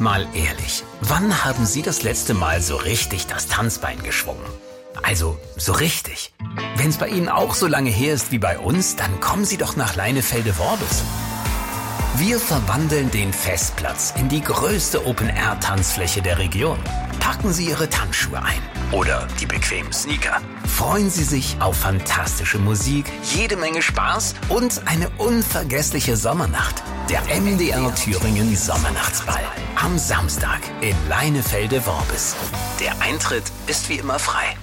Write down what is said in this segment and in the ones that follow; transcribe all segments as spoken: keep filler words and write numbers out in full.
Mal ehrlich, wann haben Sie das letzte Mal so richtig das Tanzbein geschwungen? Also, so richtig. Wenn es bei Ihnen auch so lange her ist wie bei uns, dann kommen Sie doch nach Leinefelde-Worbis. Wir verwandeln den Festplatz in die größte Open-Air-Tanzfläche der Region. Packen Sie Ihre Tanzschuhe ein oder die bequemen Sneaker. Freuen Sie sich auf fantastische Musik, jede Menge Spaß und eine unvergessliche Sommernacht. Der M D R Thüringen Sommernachtsball am Samstag in Leinefelde-Worbis. Der Eintritt ist wie immer frei.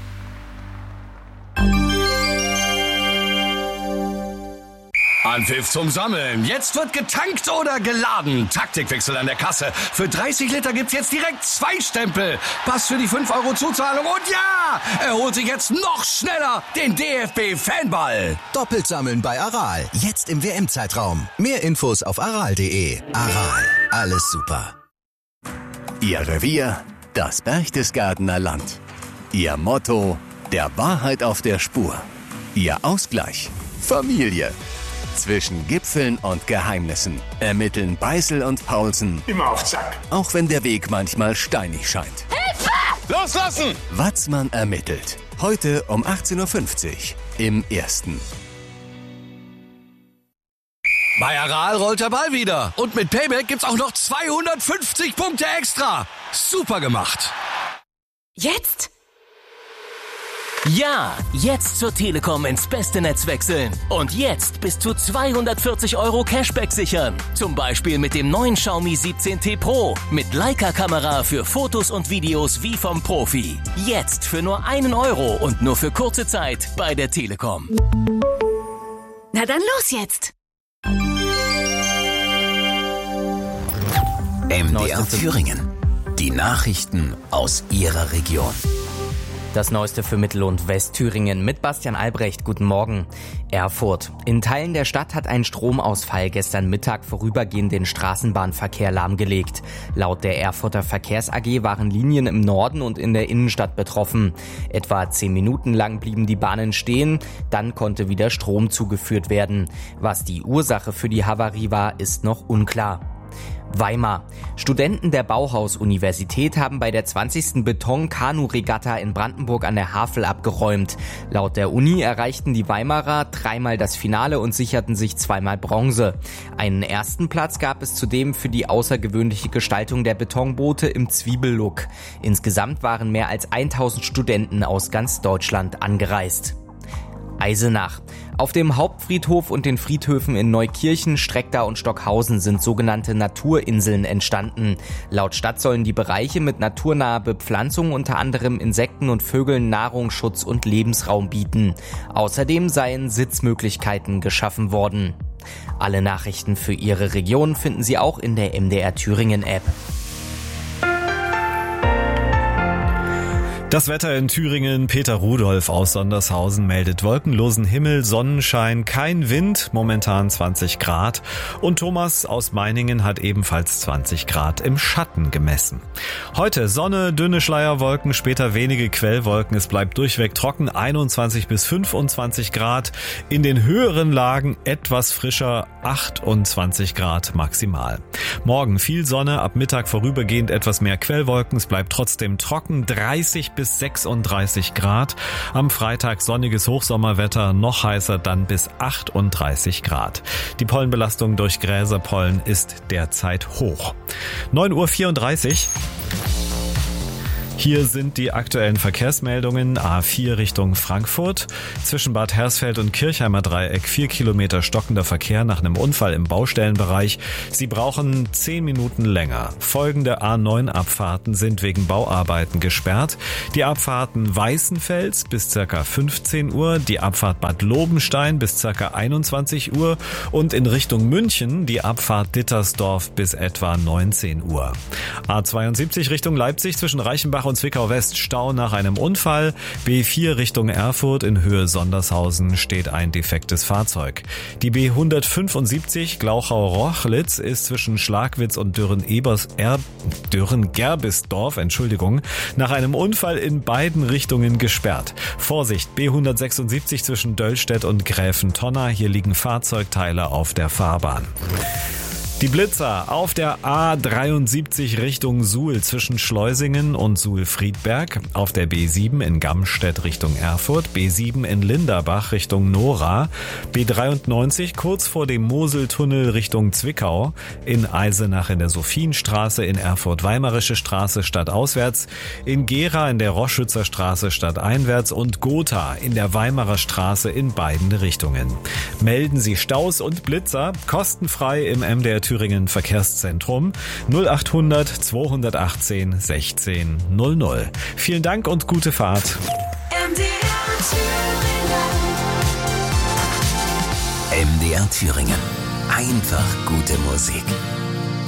Anpfiff zum Sammeln. Jetzt wird getankt oder geladen. Taktikwechsel an der Kasse. Für dreißig Liter gibt's jetzt direkt zwei Stempel. Pass für die fünf Euro Zuzahlung. Und ja, er holt sich jetzt noch schneller den D F B-Fanball. Doppelt sammeln bei Aral. Jetzt im W M-Zeitraum. Mehr Infos auf aral punkt de. Aral. Alles super. Ihr Revier, das Berchtesgadener Land. Ihr Motto, der Wahrheit auf der Spur. Ihr Ausgleich, Familie. Zwischen Gipfeln und Geheimnissen ermitteln Beißel und Paulsen immer auf Zack. Auch wenn der Weg manchmal steinig scheint. Hilfe! Loslassen! Watzmann ermittelt. Heute um achtzehn Uhr fünfzig im Ersten. Bei Aral rollt der Ball wieder. Und mit Payback gibt's auch noch zweihundertfünfzig Punkte extra. Super gemacht. Jetzt? Ja, jetzt zur Telekom ins beste Netz wechseln. Und jetzt bis zu zweihundertvierzig Euro Cashback sichern. Zum Beispiel mit dem neuen Xiaomi siebzehn T Pro. Mit Leica-Kamera für Fotos und Videos wie vom Profi. Jetzt für nur einen Euro und nur für kurze Zeit bei der Telekom. Na dann los jetzt. M D R Thüringen. Die Nachrichten aus Ihrer Region. Das Neueste für Mittel- und Westthüringen mit Bastian Albrecht. Guten Morgen. Erfurt. In Teilen der Stadt hat ein Stromausfall gestern Mittag vorübergehend den Straßenbahnverkehr lahmgelegt. Laut der Erfurter Verkehrs A G waren Linien im Norden und in der Innenstadt betroffen. Etwa zehn Minuten lang blieben die Bahnen stehen, dann konnte wieder Strom zugeführt werden. Was die Ursache für die Havarie war, ist noch unklar. Weimar. Studenten der Bauhaus-Universität haben bei der zwanzigsten Beton-Kanu-Regatta in Brandenburg an der Havel abgeräumt. Laut der Uni erreichten die Weimarer dreimal das Finale und sicherten sich zweimal Bronze. Einen ersten Platz gab es zudem für die außergewöhnliche Gestaltung der Betonboote im Zwiebellook. Insgesamt waren mehr als tausend Studenten aus ganz Deutschland angereist. Eisenach. Auf dem Hauptfriedhof und den Friedhöfen in Neukirchen, Streckda und Stockhausen sind sogenannte Naturinseln entstanden. Laut Stadt sollen die Bereiche mit naturnaher Bepflanzung unter anderem Insekten und Vögeln Nahrung, Schutz und Lebensraum bieten. Außerdem seien Sitzmöglichkeiten geschaffen worden. Alle Nachrichten für Ihre Region finden Sie auch in der M D R Thüringen App. Das Wetter in Thüringen. Peter Rudolph aus Sondershausen meldet wolkenlosen Himmel, Sonnenschein, kein Wind, momentan zwanzig Grad. Und Thomas aus Meiningen hat ebenfalls zwanzig Grad im Schatten gemessen. Heute Sonne, dünne Schleierwolken, später wenige Quellwolken. Es bleibt durchweg trocken, einundzwanzig bis fünfundzwanzig Grad. In den höheren Lagen etwas frischer, achtundzwanzig Grad maximal. Morgen viel Sonne, ab Mittag vorübergehend etwas mehr Quellwolken. Es bleibt trotzdem trocken, dreißig bis sechsunddreißig Grad. Am Freitag sonniges Hochsommerwetter, noch heißer, dann bis achtunddreißig Grad. Die Pollenbelastung durch Gräserpollen ist derzeit hoch. neun Uhr vierunddreißig. Hier sind die aktuellen Verkehrsmeldungen. A vier Richtung Frankfurt. Zwischen Bad Hersfeld und Kirchheimer Dreieck vier Kilometer stockender Verkehr nach einem Unfall im Baustellenbereich. Sie brauchen zehn Minuten länger. Folgende A neun Abfahrten sind wegen Bauarbeiten gesperrt. Die Abfahrten Weißenfels bis ca. fünfzehn Uhr, die Abfahrt Bad Lobenstein bis ca. einundzwanzig Uhr und in Richtung München die Abfahrt Dittersdorf bis etwa neunzehn Uhr. A zweiundsiebzig Richtung Leipzig zwischen Reichenbach und Zwickau West Stau nach einem Unfall. B vier Richtung Erfurt in Höhe Sondershausen steht ein defektes Fahrzeug. Die B hundertfünfundsiebzig Glauchau-Rochlitz ist zwischen Schlagwitz und Dürren-Ebers, er, Dürren-Gerbisdorf, Entschuldigung, nach einem Unfall in beiden Richtungen gesperrt. Vorsicht, B hundertsechsundsiebzig zwischen Döllstedt und Gräfentonner, hier liegen Fahrzeugteile auf der Fahrbahn. Die Blitzer auf der A dreiundsiebzig Richtung Suhl zwischen Schleusingen und Suhl-Friedberg, auf der B sieben in Gamstedt Richtung Erfurt, B sieben in Linderbach Richtung Nora, B dreiundneunzig kurz vor dem Moseltunnel Richtung Zwickau, in Eisenach in der Sophienstraße, in Erfurt-Weimarische Straße stadtauswärts, in Gera in der Roschützer Straße stadteinwärts und Gotha in der Weimarer Straße in beiden Richtungen. Melden Sie Staus und Blitzer kostenfrei im M D R Thüringen Verkehrszentrum null acht hundert zweihundertachtzehn sechzehn null null. Vielen Dank und gute Fahrt. M D R Thüringen. M D R Thüringen. Einfach gute Musik.